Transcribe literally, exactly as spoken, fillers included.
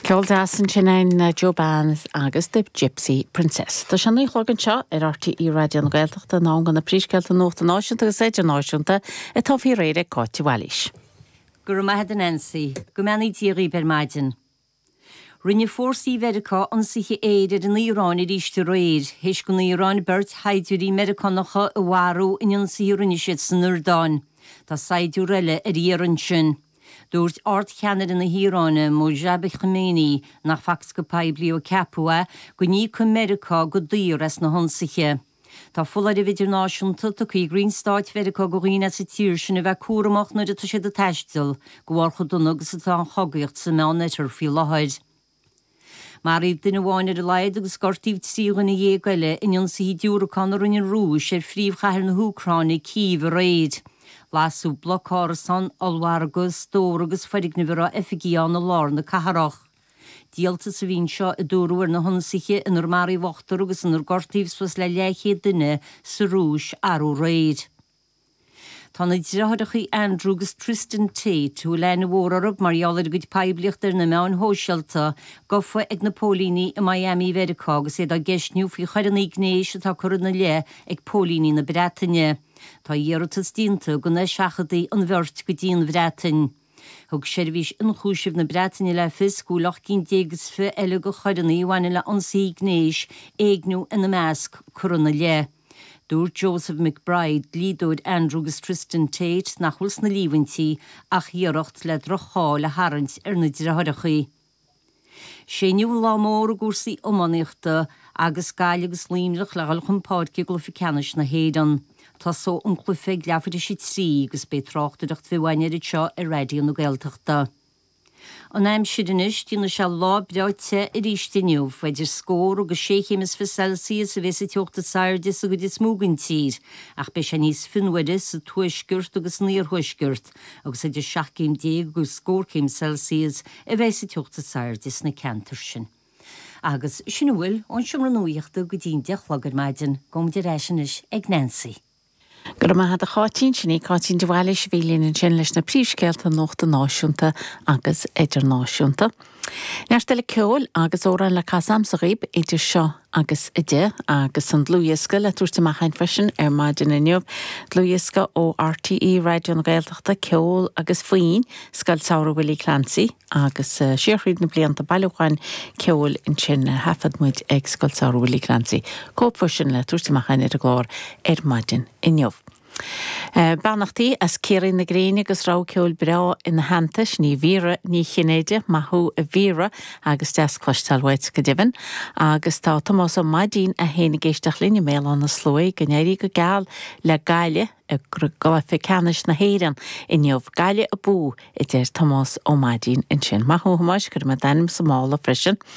Ceol dasan sin Joe Banns agus de Gypsy Princess. Tá sin chlógan seo ar R T E Radio na Gaeltachta ná gan na prísceilta nóta náisiúnta agus éidir náisiúnta i tofií réide cáiti bhailis. Gur maithe an Nancy, go meanaí tíogaí per maidin. Rinne fórsaí Verica an siche éidir in Iráin i ríiste réid, heis go na Iráin bert haidiúí Americanacha a bharú in an si rinne siad san Urdáin. Tá saidú riile ar íaran sin. Dúirt ort cheanad in na Híráine mó Jabe Khomeini nach fax go paibli o Capua go ní go America go dtír as na honsache. Tá fulla de vidir náisiúnta tá í Green Start Verica go riine sa tír sin a bheith cuaramach na de sé de teistil go bhharcha duna agus atá an chogaíocht sa meán netar fi lehaid. Mar iad duine bháinir a leid agus gortíh tígan na dhéagaile inon sa hí dúracán ar in rúis ar phríomhchaithir na húcráinna Kyiv a réid. Lasú blocára san alwargus tóragus farig na bhra effigián na lár na caharach. Díalta sa bhín seo a dúrúir na honsache in ar marí bhachtar agus in ar gortíh sus le leiché duine sa rúis arú réid. Tá na ddírathadachaí Andrew agus Tristan Tate tú lena bhórarab marheallar go pebliachtar na meán hóseilta gofa ag na pólíní i Miami Verica agus é a geisniú fao chuiranna gnééis atá chur na le ag pólíní na Bretainne. Tá dhéartas dínta go na seachadaí an bhirt go dtíon Bretain. Thug seirbhís in chúisibh na Bretainne le fiscúlach cin dégus fi eile go chuirannaí bhaine le ansaí gnééis éagnú ina measc churna le. Dúr Joseph McBride lídóid Andrew agus Tristan Tate nachhuls na líhaintí ach dhearocht le drochá le harint ar na ddírathadachaí. sé niú lámór a gúsaí ommaníochta agus gáil agus líonrach le galchun páirce go fi ceannis na hédan. Tá só an clufeig leafaidir si trí agus be tráchtadacht bhhaine seo i radio na Gaeltachta. An aim sidanis tína se lá breáte i rístiniuh beidir scór agus séchémas fi Celsius a bheits i teochtta sairde a go dis smúgan tír, ach be sé níos finhuiide sa tuisgurt agus níorhuisgurt agus idir seaachcéim déag agus scórcéim Celsius a bheits i teochtta sairde na cantar sin. Agus sin bhfuil ón siom ranúíochta go dtíon deachlagar maidin gom de réisinis ag Nancy. Gur ma had a chátín sinní cátín de bhailis bhílín in sin leis na príomhscéalta nóta náisiúnta agus idirnáisiúnta. Neirstile ceol agus óran le casam sa réib idir seo agus ide agus an dlúiasca le túirta maichain freisin ar maidin inniuh dlúiasca ó R T E Radio na Gaeltachta ceol agus faoin scail saoire Willie Clancy agus uh, siarchríd na blianta bailúchain ceol in sin uh, hafad muid ag scail saoire Willie Clancy. Cóp freisin le túirta maichain ar a glár ar maidin inniuh. Uh, Bannachtaí as céirín na gréine agus rá ceol breá in na hantais ní víra ní chinéide mathú a víra agus deas cloistalhaid go diban agus tá Tomás ó maidín a héna géisteach líne méil an na slói gnéirí go gáil le gaile a galafi canis na héiran inniuh gaile a bú i déir Tomás ó maidín in sin mathú hamáis gur ma danim sa mála freisin